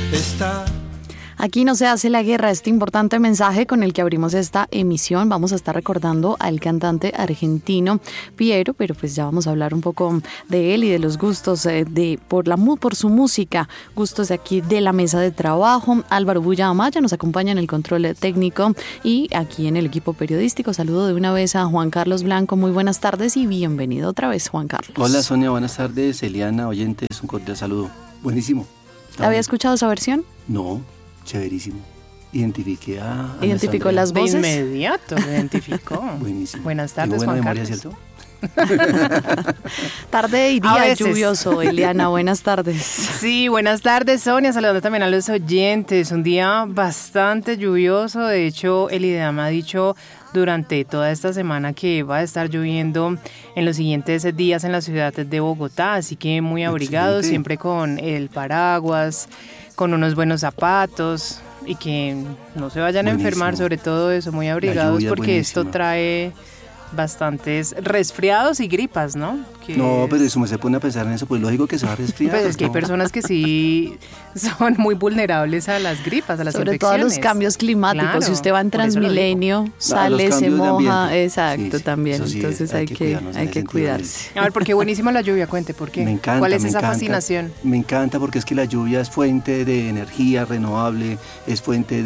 está. Aquí no se hace la guerra, este importante mensaje con el que abrimos esta emisión. Vamos a estar recordando al cantante argentino Piero, pero pues ya vamos a hablar un poco de él y de los gustos por su música, gustos de aquí de la mesa de trabajo. Álvaro Bulla Amaya nos acompaña en el control técnico y aquí en el equipo periodístico. Saludo de una vez a Juan Carlos Blanco. Muy buenas tardes y bienvenido otra vez, Juan Carlos. Hola Sonia, buenas tardes. Eliana, oyentes, un cordial saludo. Buenísimo. ¿Había escuchado esa versión? No. Chéverísimo. Identificó las voces. De inmediato lo identificó. Buenísimo. Buenas tardes, Juan memoria, Carlos. ¿Cierto? Tarde y día lluvioso, Eliana, buenas tardes. Sí, buenas tardes, Sonia, saludando también a los oyentes. Un día bastante lluvioso. De hecho, el IDEAM ha dicho durante toda esta semana que va a estar lloviendo en los siguientes días en la ciudad de Bogotá, así que muy abrigados, siempre con el paraguas, con unos buenos zapatos y que no se vayan a enfermar, sobre todo eso, muy abrigados porque esto trae bastantes resfriados y gripas, ¿no? No, pero eso me se pone a pensar en eso, pues lógico que se va a resfriar. Pues es que hay personas que sí son muy vulnerables a las gripas, a las sobre infecciones. todo a los cambios climáticos. Claro, si usted va en Transmilenio, sale, se moja, exacto, sí, también. Sí, entonces hay que cuidarse. A ver, porque buenísima la lluvia, cuente, ¿por qué? Me encanta. ¿Cuál es esa fascinación? Me encanta porque es que la lluvia es fuente de energía renovable, es fuente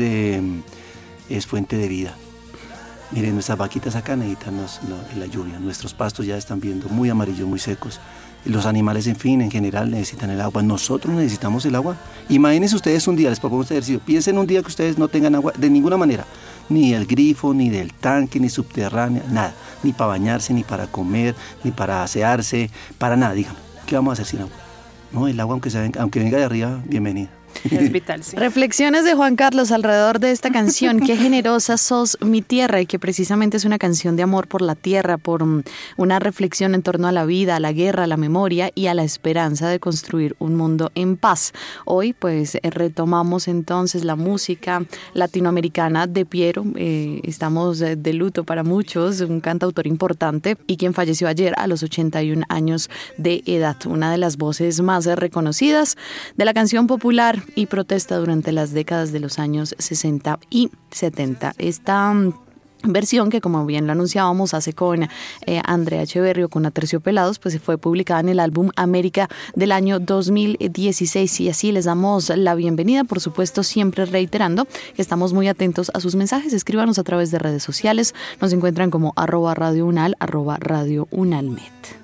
de vida. Miren, nuestras vaquitas acá necesitan la lluvia, nuestros pastos ya están viendo muy amarillos, muy secos. Los animales, en general necesitan el agua. Nosotros necesitamos el agua. Imagínense ustedes un día, les propongo este ejercicio, piensen un día que ustedes no tengan agua de ninguna manera, ni del grifo, ni del tanque, ni subterránea, nada, ni para bañarse, ni para comer, ni para asearse, para nada, díganme, ¿qué vamos a hacer sin agua? No, el agua aunque venga de arriba, bienvenida. Es vital, sí. Reflexiones de Juan Carlos alrededor de esta canción, Qué generosa sos mi tierra, y que precisamente es una canción de amor por la tierra, por una reflexión en torno a la vida, a la guerra, a la memoria y a la esperanza de construir un mundo en paz. Hoy pues retomamos entonces la música latinoamericana de Piero. Estamos de luto para muchos, un cantautor importante y quien falleció ayer a los 81 años de edad, una de las voces más reconocidas de la canción popular y protesta durante las décadas de los años 60 y 70. Esta versión que, como bien lo anunciábamos, hace con Andrea Echeverri o con Aterciopelados, pues fue publicada en el álbum América del año 2016 y así les damos la bienvenida, por supuesto siempre reiterando que estamos muy atentos a sus mensajes. Escríbanos a través de redes sociales, nos encuentran como @radiounal, @radiounalnet.